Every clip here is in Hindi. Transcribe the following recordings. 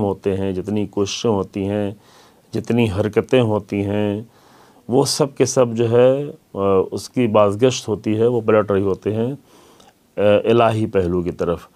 होते हैं, जितनी कोशिशें होती हैं, जितनी हरकतें होती हैं, वो सब के सब जो है उसकी बाज़गश्त होती है, वो पलट रही होते हैं इलाही पहलू की तरफ।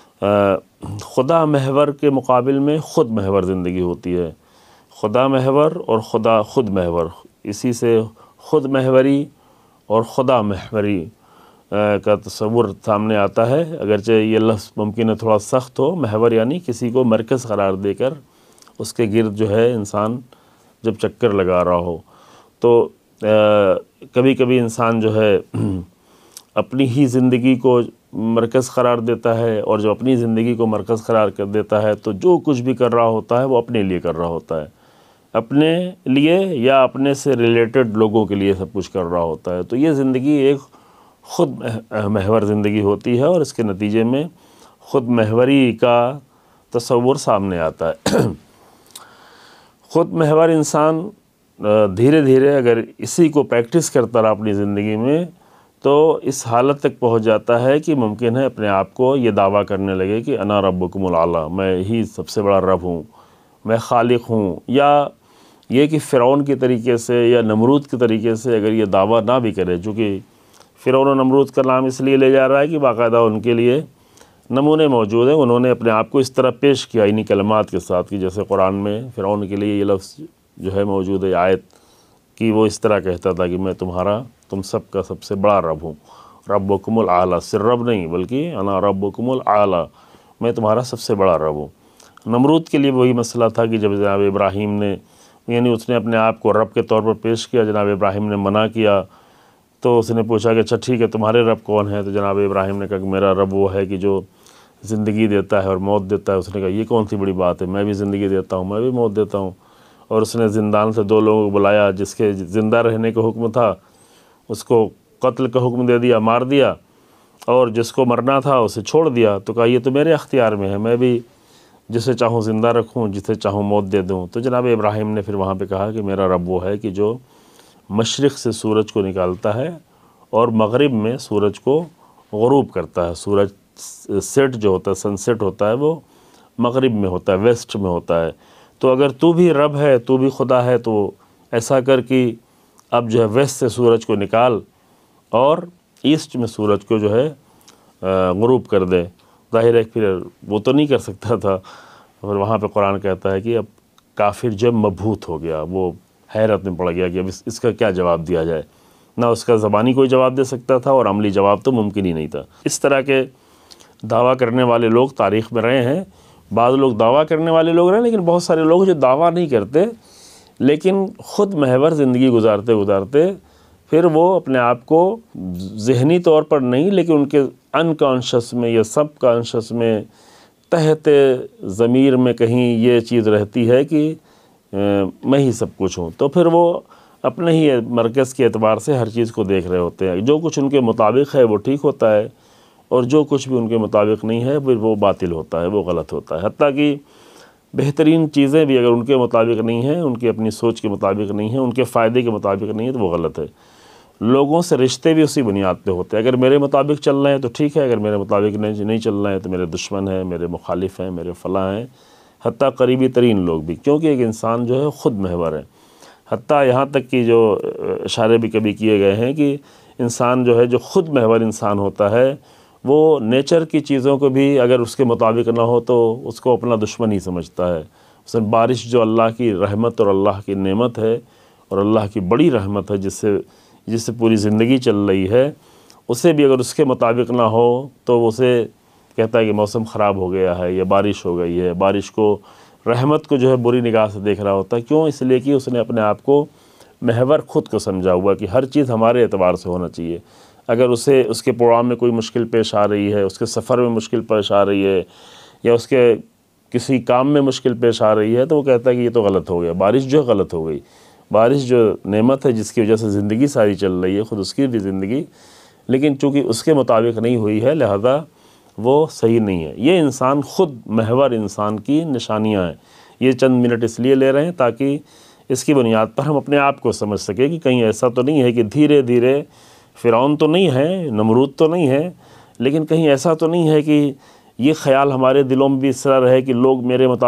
खुदा महवर के मुकाबिल में ख़ुद महवर ज़िंदगी होती है। खुदा महवर और खुदा ख़ुद महवर, इसी से ख़ुद महवरी और खुदा महवरी का तस्वुर सामने आता है। अगरचे ये लफ्ज़ मुमकिन है थोड़ा सख्त हो। महवर यानी किसी को मरकज़ करार देकर उसके गिर्द जो है इंसान जब चक्कर लगा रहा हो, तो कभी कभी इंसान जो है अपनी ही ज़िंदगी को मरकज़ करार देता है, और जब अपनी ज़िंदगी को मरकज़ करार कर देता है तो जो कुछ भी कर रहा होता है वो अपने लिए कर रहा होता है, अपने लिए या अपने से रिलेटेड लोगों के लिए सब कुछ कर रहा होता है। तो ये ज़िंदगी एक ख़ुद महवर ज़िंदगी होती है, और इसके नतीजे में ख़ुद महवरी का तस्वुर सामने आता है। ख़ुद महवर इंसान धीरे धीरे अगर इसी को प्रैक्टिस करता रहा अपनी ज़िंदगी में, तो इस हालत तक पहुँच जाता है कि मुमकिन है अपने आप को ये दावा करने लगे कि अना रब्बुकुमुल आला, मैं ही सबसे बड़ा रब हूँ, मैं खालिक हूँ। या ये कि फ़िरौन के तरीके से या नमरूद के तरीके से अगर ये दावा ना भी करे, चूँकि फ़िरौन और नमरूद का नाम इसलिए ले जा रहा है कि बाकायदा उनके लिए नमूने मौजूद हैं। उन्होंने अपने आप को इस तरह पेश किया इन्हीं कलमात के साथ कि जैसे कुरान में फ़िरौन के लिए ये लफ्ज़ जो है मौजूद है आयत कि वो इस तरह कहता था कि मैं तुम सब का सबसे बड़ा रब हूँ। रब्बुकुमुल आला, सिर्फ रब नहीं बल्कि अना रब्बुकुमुल आला, मैं तुम्हारा सबसे बड़ा रब हूँ। नमरूद के लिए वही मसला था कि जब जनाब इब्राहीम ने, यानी उसने अपने आप को रब के तौर पर पेश किया, जनाब इब्राहीम ने मना किया, तो उसने पूछा कि अच्छा ठीक है तुम्हारे रब कौन है? तो जनाब इब्राहीम ने कहा कि मेरा रब वो है कि जो ज़िंदगी देता है और मौत देता है। उसने कहा ये कौन सी बड़ी बात है, मैं भी ज़िंदगी देता हूँ, मैं भी मौत देता हूँ। और उसने ज़िंदान से 2 लोगों को बुलाया, जिसके ज़िंदा रहने का हुक्म था उसको कत्ल का हुक्म दे दिया, मार दिया, और जिसको मरना था उसे छोड़ दिया। तो कहा ये तो मेरे अख्तियार में है, मैं भी जिसे चाहूँ ज़िंदा रखूँ, जिसे चाहूँ मौत दे दूँ। तो जनाब इब्राहीम ने फिर वहाँ पे कहा कि मेरा रब वो है कि जो मशरिक़ से सूरज को निकालता है और मग़रिब में सूरज को ग़ुरूब करता है। सूरज सेट जो होता है, सनसेट होता है, वो मग़रिब में होता है, वेस्ट में होता है। तो अगर तू भी रब है, तू भी खुदा है, तो ऐसा कर कि अब जो है वेस्ट से सूरज को निकाल और ईस्ट में सूरज को जो है ग़ुरूब कर दे। ज़ाहिर है फिर वो तो नहीं कर सकता था। और वहाँ पे कुरान कहता है कि अब काफिर जब मबहूत हो गया, वो हैरत में पड़ गया कि अब इसका क्या जवाब दिया जाए। ना उसका ज़बानी कोई जवाब दे सकता था और अमली जवाब तो मुमकिन ही नहीं था। इस तरह के दावा करने वाले लोग तारीख़ में रहे हैं। बाद लोग दावा करने वाले लोग रहे, लेकिन बहुत सारे लोग जो दावा नहीं करते लेकिन ख़ुद महवर ज़िंदगी गुजारते गुजारते फिर वो अपने आप को ज़हनी तौर पर नहीं, लेकिन उनके अनकॉन्शस में या सब कॉन्शस में तहत ज़मीर में कहीं ये चीज़ रहती है कि मैं ही सब कुछ हूँ। तो फिर वो अपने ही मरकज़ के एतबार से हर चीज़ को देख रहे होते हैं। जो कुछ उनके मुताबिक है वो ठीक होता है, और जो कुछ भी उनके मुताबिक नहीं है फिर वो बातिल होता है, वो गलत होता है। हत्ता कि बेहतरीन चीज़ें भी अगर उनके मुताबिक नहीं हैं, उनकी अपनी सोच के मुताबिक नहीं है, उनके फ़ायदे के मुताबिक नहीं है, तो वो गलत है। लोगों से रिश्ते भी उसी बुनियाद पे होते हैं। अगर मेरे मुताबिक चल रहे हैं तो ठीक है, अगर मेरे मुताबिक नहीं चल रहे हैं तो मेरे दुश्मन हैं, मेरे मुखालिफ हैं, मेरे फ़लाँ हैं, हत्ता करीबी तरीन लोग भी, क्योंकि एक इंसान जो है ख़ुद महवर है। हत्ता यहाँ तक कि जो इशारे भी कभी किए गए हैं कि इंसान जो है, जो ख़ुद महवर इंसान होता है, वो नेचर की चीज़ों को भी अगर उसके मुताबिक ना हो तो उसको अपना दुश्मन ही समझता है। उसमें बारिश जो अल्लाह की रहमत और अल्लाह की नेमत है और अल्लाह की बड़ी रहमत है जिससे पूरी ज़िंदगी चल रही है, उसे भी अगर उसके मुताबिक ना हो तो उसे कहता है कि मौसम ख़राब हो गया है या बारिश हो गई है। बारिश को, रहमत को जो है बुरी निगाह से देख रहा होता है। क्यों? इसलिए कि उसने अपने आप को महवर ख़ुद को समझा हुआ कि हर चीज़ हमारे एतबार से होना चाहिए। अगर उसे उसके प्रोग्राम में कोई मुश्किल पेश आ रही है, उसके सफ़र में मुश्किल पेश आ रही है, या उसके किसी काम में मुश्किल पेश आ रही है, तो वो कहता है कि ये तो गलत हो गया, बारिश जो है गलत हो गई। बारिश जो नेमत है जिसकी वजह से ज़िंदगी सारी चल रही है, ख़ुद उसकी भी ज़िंदगी, लेकिन चूँकि उसके मुताबिक नहीं हुई है लिहाजा वो सही नहीं है। ये इंसान ख़ुद महवर इंसान की निशानियाँ हैं। ये चंद मिनट इसलिए ले रहे हैं ताकि इसकी बुनियाद पर हम अपने आप को समझ सकें कि कहीं ऐसा तो नहीं है कि धीरे धीरे फ़िरौन तो नहीं है, नमरूद तो नहीं है, लेकिन कहीं ऐसा तो नहीं है कि ये ख़याल हमारे दिलों में भी इस तरह रहे कि लोग मेरे मुताबिक